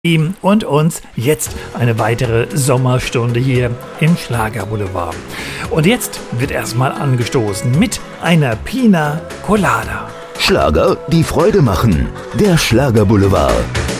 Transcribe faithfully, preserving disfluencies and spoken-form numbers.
Ihm und uns jetzt eine weitere Sommerstunde hier im Schlagerboulevard. Und jetzt wird erstmal angestoßen mit einer Pina Colada. Schlager, die Freude machen. Der Schlagerboulevard.